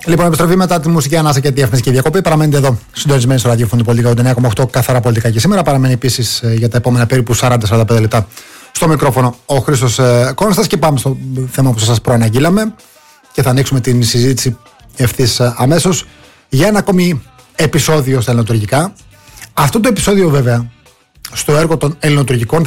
Λοιπόν, επιστροφή μετά τη μουσική ανάσα και τη διαφημιστική διακοπή. Παραμένετε εδώ, συντονισμένοι στο ραδιόφωνο του Πολιτικά 9,8 καθαρά πολιτικά και σήμερα. Παραμένει επίσης για τα επόμενα περίπου 40-45 λεπτά στο μικρόφωνο ο Χρήστος Κόνστας. Και πάμε στο θέμα που σας προαναγγείλαμε και θα ανοίξουμε την συζήτηση ευθύς αμέσως για ένα ακόμη επεισόδιο στα ελληνοτουρκικά. Αυτό το επεισόδιο, βέβαια, στο έργο των ελληνοτουρκικών